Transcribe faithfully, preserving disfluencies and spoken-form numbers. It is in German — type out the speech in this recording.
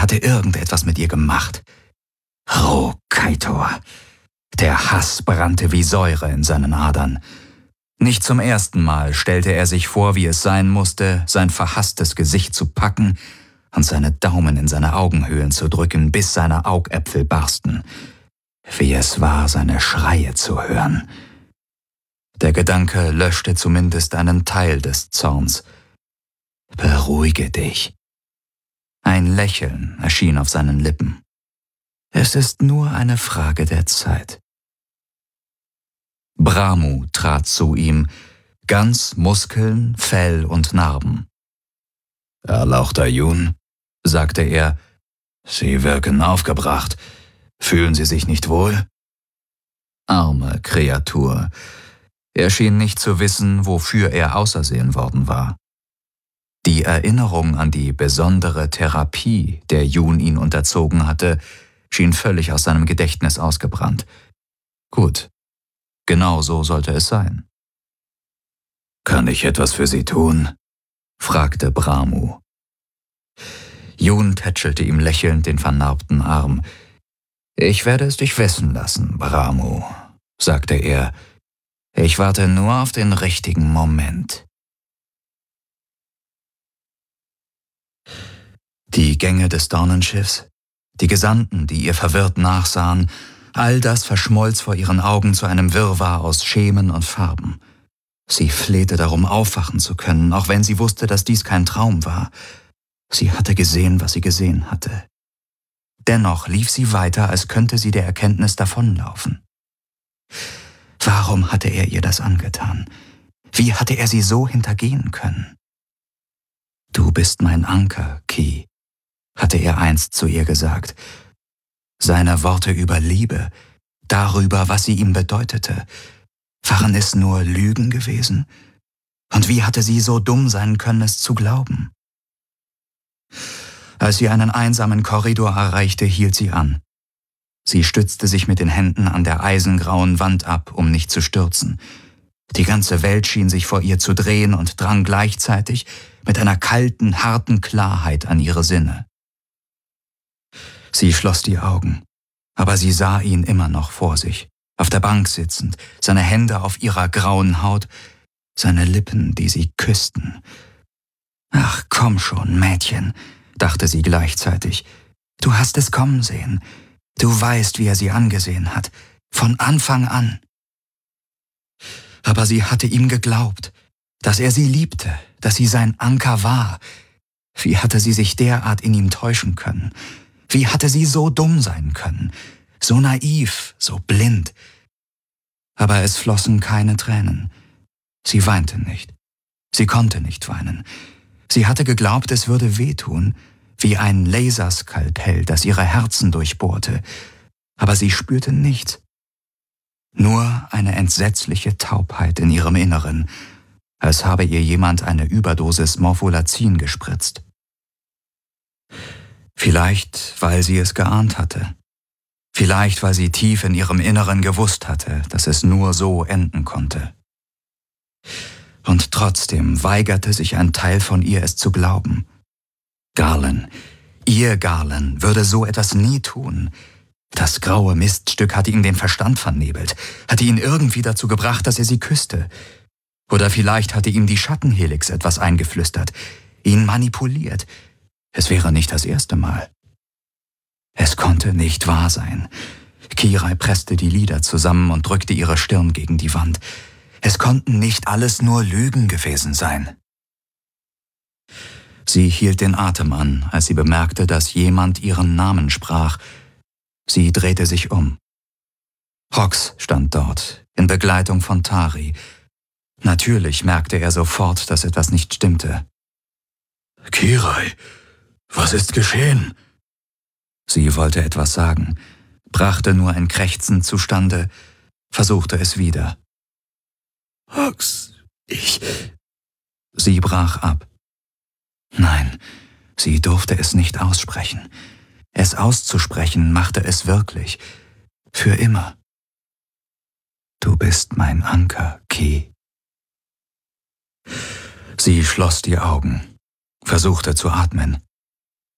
hatte irgendetwas mit ihr gemacht. Ro Kaitor. Der Hass brannte wie Säure in seinen Adern. Nicht zum ersten Mal stellte er sich vor, wie es sein musste, sein verhasstes Gesicht zu packen und seine Daumen in seine Augenhöhlen zu drücken, bis seine Augäpfel barsten. Wie es war, seine Schreie zu hören. Der Gedanke löschte zumindest einen Teil des Zorns. Beruhige dich. Ein Lächeln erschien auf seinen Lippen. Es ist nur eine Frage der Zeit. Bramu trat zu ihm, ganz Muskeln, Fell und Narben. »Erlauchter Jun«, sagte er, »Sie wirken aufgebracht. Fühlen Sie sich nicht wohl?« Arme Kreatur. Er schien nicht zu wissen, wofür er ausersehen worden war. Die Erinnerung an die besondere Therapie, der Jun ihn unterzogen hatte, schien völlig aus seinem Gedächtnis ausgebrannt. Gut. Genau so sollte es sein. »Kann ich etwas für Sie tun?« fragte Bramu. Jun tätschelte ihm lächelnd den vernarbten Arm. »Ich werde es dich wissen lassen, Bramu«, sagte er. »Ich warte nur auf den richtigen Moment.« Die Gänge des Dornenschiffs, die Gesandten, die ihr verwirrt nachsahen, all das verschmolz vor ihren Augen zu einem Wirrwarr aus Schemen und Farben. Sie flehte darum, aufwachen zu können, auch wenn sie wusste, dass dies kein Traum war. Sie hatte gesehen, was sie gesehen hatte. Dennoch lief sie weiter, als könnte sie der Erkenntnis davonlaufen. Warum hatte er ihr das angetan? Wie hatte er sie so hintergehen können? »Du bist mein Anker, Ki«, hatte er einst zu ihr gesagt. Seine Worte über Liebe, darüber, was sie ihm bedeutete, waren es nur Lügen gewesen? Und wie hatte sie so dumm sein können, es zu glauben? Als sie einen einsamen Korridor erreichte, hielt sie an. Sie stützte sich mit den Händen an der eisengrauen Wand ab, um nicht zu stürzen. Die ganze Welt schien sich vor ihr zu drehen und drang gleichzeitig mit einer kalten, harten Klarheit an ihre Sinne. Sie schloss die Augen, aber sie sah ihn immer noch vor sich, auf der Bank sitzend, seine Hände auf ihrer grauen Haut, seine Lippen, die sie küssten. »Ach, komm schon, Mädchen«, dachte sie gleichzeitig. »Du hast es kommen sehen. Du weißt, wie er sie angesehen hat. Von Anfang an.« Aber sie hatte ihm geglaubt, dass er sie liebte, dass sie sein Anker war. Wie hatte sie sich derart in ihm täuschen können? Wie hatte sie so dumm sein können? So naiv, so blind. Aber es flossen keine Tränen. Sie weinte nicht. Sie konnte nicht weinen. Sie hatte geglaubt, es würde wehtun, wie ein Laserskalpell, das ihre Herzen durchbohrte. Aber sie spürte nichts. Nur eine entsetzliche Taubheit in ihrem Inneren, als habe ihr jemand eine Überdosis Morpholazin gespritzt. Vielleicht, weil sie es geahnt hatte. Vielleicht, weil sie tief in ihrem Inneren gewusst hatte, dass es nur so enden konnte. Und trotzdem weigerte sich ein Teil von ihr, es zu glauben. Garland, ihr Garland, würde so etwas nie tun. Das graue Miststück hatte ihm den Verstand vernebelt, hatte ihn irgendwie dazu gebracht, dass er sie küsste. Oder vielleicht hatte ihm die Schattenhelix etwas eingeflüstert, ihn manipuliert. Es wäre nicht das erste Mal. Es konnte nicht wahr sein. Kirai presste die Lider zusammen und drückte ihre Stirn gegen die Wand. Es konnten nicht alles nur Lügen gewesen sein. Sie hielt den Atem an, als sie bemerkte, dass jemand ihren Namen sprach. Sie drehte sich um. Hox stand dort, in Begleitung von Tari. Natürlich merkte er sofort, dass etwas nicht stimmte. »Kirai, was ist geschehen?« Sie wollte etwas sagen, brachte nur ein Krächzen zustande, versuchte es wieder. »Hox, ich...« Sie brach ab. Nein, sie durfte es nicht aussprechen. Es auszusprechen machte es wirklich. Für immer. »Du bist mein Anker, Ki.« Sie schloss die Augen, versuchte zu atmen.